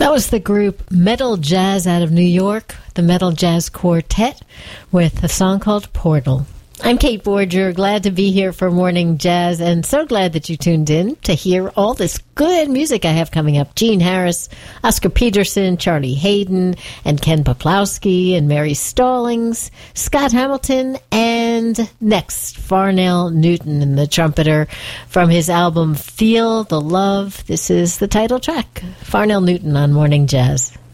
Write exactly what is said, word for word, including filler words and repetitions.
That was the group Metal Jazz out of New York, the Metal Jazz Quartet, with a song called Portal. I'm Kate Borger, glad to be here for Morning Jazz, and so glad that you tuned in to hear all this good music I have coming up. Gene Harris, Oscar Peterson, Charlie Hayden, and Ken Poplowski, and Mary Stallings, Scott Hamilton, and next, Farnell Newton, and the trumpeter from his album Feel the Love. This is the title track, Farnell Newton on Morning Jazz.